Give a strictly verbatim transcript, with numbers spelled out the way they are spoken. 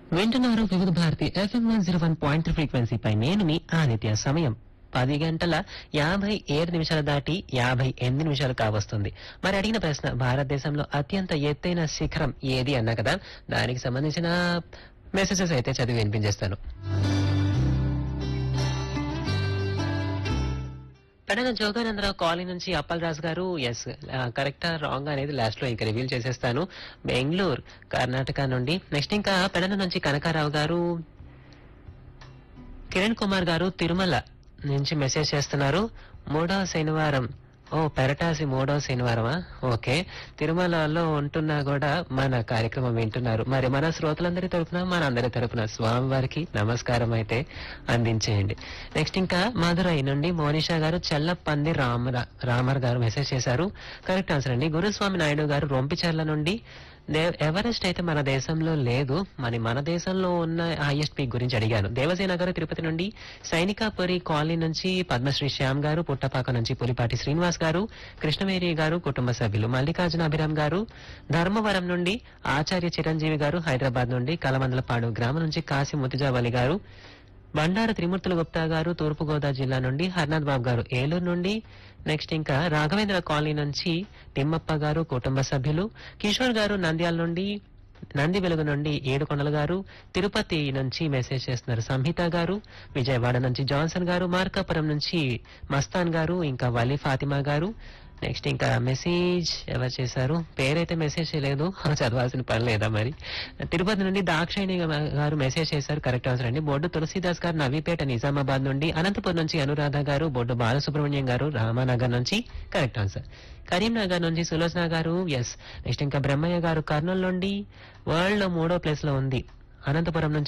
వింటున్నారు వివిధ Bharati FM one zero one point three ఫ్రీక్వెన్సీపై నేను మీ ఆదిత్య. సమయం పది గంటల యాభై ఏడు నిమిషాలు దాటి యాభై ఎనిమిది నిమిషాలు కావస్తుంది. మరి అడిగిన ప్రశ్న, భారతదేశంలో అత్యంత ఎత్తైన శిఖరం ఏది అన్నా కదా, దానికి సంబంధించిన మెసేజెస్ అయితే చదివి వినిపించేస్తాను. పెడన జోగానందరావు కాలనీ నుంచి అప్పల్ రాజు గారు, ఎస్ కరెక్టా రాంగ్ అనేది లాస్ట్ లో ఇంకా రివీల్ చేసేస్తాను. బెంగళూరు కర్ణాటక నుండి. నెక్స్ట్ ఇంకా పెడన నుంచి కనకారావు గారు, కిరణ్ కుమార్ గారు తిరుమల నుంచి మెసేజ్ చేస్తున్నారు. మూడవ శనివారం, ఓ పెరటాసి మూడవ శనివారమా, ఓకే. తిరుమలలో ఉంటున్నా కూడా మన కార్యక్రమం వింటున్నారు. మరి మన శ్రోతలందరి తరపున, మన అందరి తరపున స్వామివారికి నమస్కారం అయితే అందించేయండి. నెక్స్ట్ ఇంకా మధురై నుండి మోనిషా గారు, చెల్లపంది రామ రామర్ గారు మెసేజ్ చేశారు. కరెక్ట్ ఆన్సర్ అండి. గురుస్వామి నాయుడు గారు రొంపిచెర్ల నుండి, ఎవరెస్ట్ అయితే మన దేశంలో లేదు, మరి మన దేశంలో ఉన్న హైయెస్ట్ పీక్ గురించి అడిగాను. దేవసేన గారు తిరుపతి నుండి, సైనికాపురి కాలనీ నుంచి పద్మశ్రీ శ్యామ్ గారు, పుట్టపాక నుంచి పులిపాటి శ్రీనివాస్ గారు, కృష్ణవేరి గారు కుటుంబ సభ్యులు, మల్లికార్జున అభిరామ్ గారు ధర్మవరం నుండి, ఆచార్య చిరంజీవి గారు హైదరాబాద్ నుండి, కలమందలపాడు గ్రామం నుంచి కాశీ ముతిజావలి గారు, బండారు త్రిమూర్తుల గుప్తా గారు తూర్పుగోదావరి జిల్లా నుండి, హర్నాథ్ బాబు గారు ఏలూరు నుండి. నెక్స్ట్ ఇంకా రాఘవేంద్ర కాలనీ నుంచి తిమ్మప్ప గారు కుటుంబ సభ్యులు, కిషోర్ గారు నంద్యాల నుండి, నంది వెలుగు నుండి ఏడుకొండల గారు, తిరుపతి నుంచి మెసేజ్ చేస్తున్నారు సంహిత గారు, విజయవాడ నుంచి జాన్సన్ గారు, మార్కాపురం నుంచి మస్తాన్ గారు, ఇంకా వలీ ఫాతిమా గారు. నెక్స్ట్ ఇంకా మెసేజ్ ఎవరు చేశారు, పేరైతే మెసేజ్ చేయలేదు, చదవాల్సిన పని లేదా మరి. తిరుపతి నుండి దాక్షాయణి గారు మెసేజ్ చేశారు. కరెక్ట్ ఆన్సర్ అండి. బొడ్డు తులసీదాస్ గారు నవీపేట నిజామాబాద్ నుండి, అనంతపురం నుంచి అనురాధ గారు, బొడ్డు బాలసుబ్రహ్మణ్యం గారు రామానగర్ నుంచి కరెక్ట్ ఆన్సర్. కరీంనగర్ నుంచి సులోచన గారు, ఎస్. నెక్స్ట్ ఇంకా బ్రహ్మయ్య గారు కర్నూలు నుండి, వరల్డ్ లో మూడో ప్లేస్ లో ఉంది. అనంతపురం నుంచి